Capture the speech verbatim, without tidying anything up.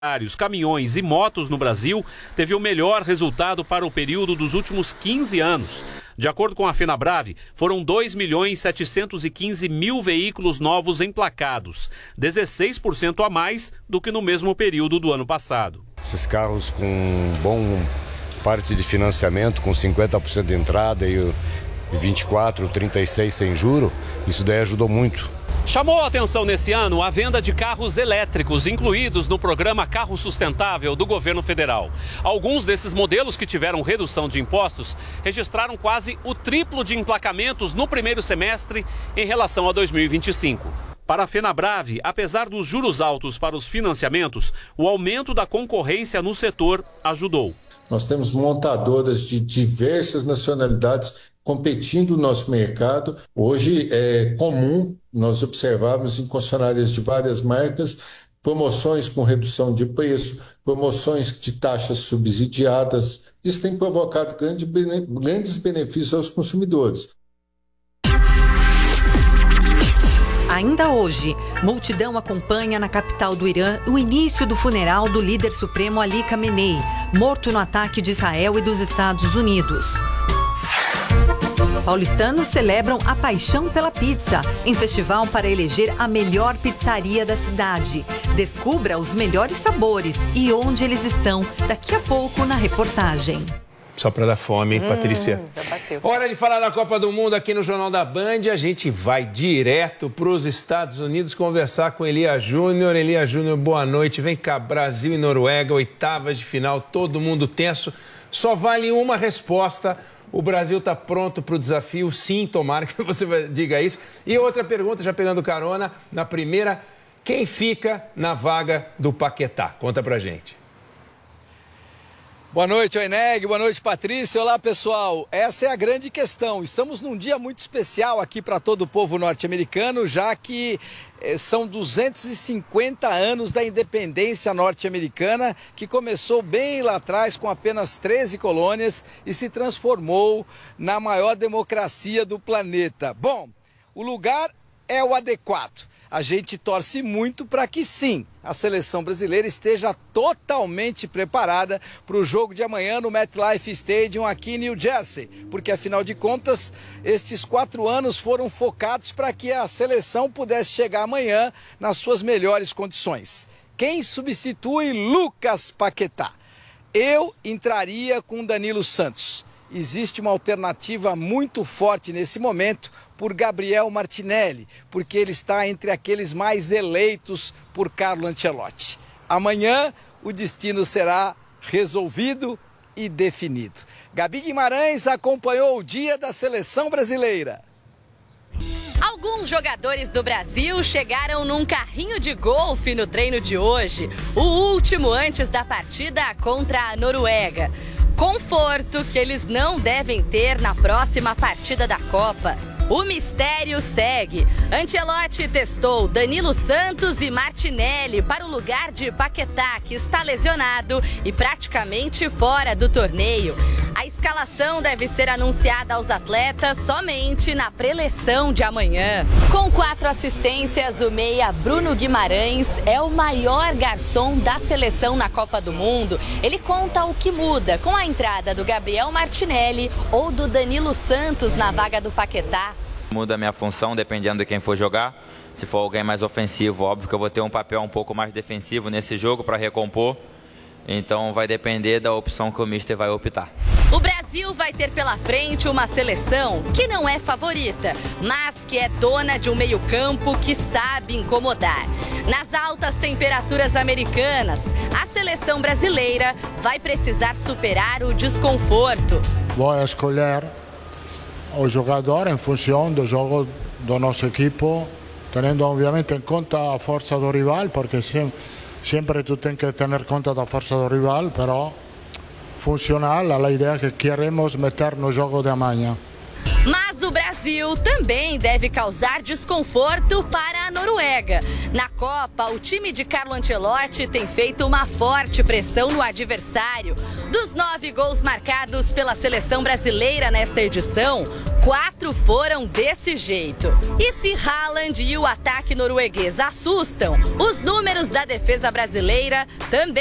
caminhões e motos no Brasil teve o melhor resultado para o período dos últimos quinze anos. De acordo com a FenaBrave, foram dois milhões setecentos e quinze mil veículos novos emplacados, dezesseis por cento a mais do que no mesmo período do ano passado. Esses carros com bom parte de financiamento, com cinquenta por cento de entrada e vinte e quatro, trinta e seis sem juro, isso daí ajudou muito. Chamou a atenção nesse ano a venda de carros elétricos incluídos no programa Carro Sustentável do governo federal. Alguns desses modelos que tiveram redução de impostos registraram quase o triplo de emplacamentos no primeiro semestre em relação a dois mil e vinte e cinco. Para a FenaBrave, apesar dos juros altos para os financiamentos, o aumento da concorrência no setor ajudou. Nós temos montadoras de diversas nacionalidades competindo no nosso mercado. Hoje é comum nós observarmos em concessionárias de várias marcas promoções com redução de preço, promoções de taxas subsidiadas. Isso tem provocado grande, grandes benefícios aos consumidores. Ainda hoje, multidão acompanha na capital do Irã o início do funeral do líder supremo Ali Khamenei, morto no ataque de Israel e dos Estados Unidos. Paulistanos celebram a paixão pela pizza em festival para eleger a melhor pizzaria da cidade. Descubra os melhores sabores e onde eles estão daqui a pouco na reportagem. Só para dar fome, hein, hum, Patrícia? Já bateu. Hora de falar da Copa do Mundo aqui no Jornal da Band. A gente vai direto para os Estados Unidos conversar com Elia Júnior. Elia Júnior, boa noite. Vem cá, Brasil e Noruega, oitavas de final, todo mundo tenso. Só vale uma resposta. O Brasil está pronto para o desafio? Sim, tomara que você diga isso. E outra pergunta, já pegando carona, na primeira, quem fica na vaga do Paquetá? Conta pra gente. Boa noite, Oeneg. Boa noite, Patrícia. Olá, pessoal. Essa é a grande questão. Estamos num dia muito especial aqui para todo o povo norte-americano, já que eh, são duzentos e cinquenta anos da independência norte-americana, que começou bem lá atrás com apenas treze colônias e se transformou na maior democracia do planeta. Bom, o lugar é o adequado. A gente torce muito para que sim, a seleção brasileira esteja totalmente preparada para o jogo de amanhã no MetLife Stadium aqui em New Jersey, porque afinal de contas, estes quatro anos foram focados para que a seleção pudesse chegar amanhã nas suas melhores condições. Quem substitui Lucas Paquetá? Eu entraria com Danilo Santos. Existe uma alternativa muito forte nesse momento por Gabriel Martinelli, porque ele está entre aqueles mais eleitos por Carlo Ancelotti. Amanhã o destino será resolvido e definido. Gabi Guimarães acompanhou o dia da seleção brasileira. Alguns jogadores do Brasil chegaram num carrinho de golfe no treino de hoje, o último antes da partida contra a Noruega. Conforto que eles não devem ter na próxima partida da Copa. O mistério segue. Ancelotti testou Danilo Santos e Martinelli para o lugar de Paquetá, que está lesionado e praticamente fora do torneio. A escalação deve ser anunciada aos atletas somente na preleção de amanhã. Com quatro assistências, o meia Bruno Guimarães é o maior garçom da seleção na Copa do Mundo. Ele conta o que muda com a entrada do Gabriel Martinelli ou do Danilo Santos na vaga do Paquetá. Muda a minha função dependendo de quem for jogar. Se for alguém mais ofensivo, óbvio que eu vou ter um papel um pouco mais defensivo nesse jogo para recompor. Então vai depender da opção que o mister vai optar. O Brasil vai ter pela frente uma seleção que não é favorita, mas que é dona de um meio-campo que sabe incomodar. Nas altas temperaturas americanas, a seleção brasileira vai precisar superar o desconforto. Vou escolher o jogador em função do jogo do nosso equipo, tendo obviamente em conta a força do rival, porque sempre, sempre tu tens que ter em conta da força do rival, pero funcional a ideia que queremos meter no jogo de amanhã. Mas o Brasil também deve causar desconforto para a Noruega. Na Copa, o time de Carlo Ancelotti tem feito uma forte pressão no adversário. Dos nove gols marcados pela seleção brasileira nesta edição, quatro foram desse jeito. E se Haaland e o ataque norueguês assustam, os números da defesa brasileira também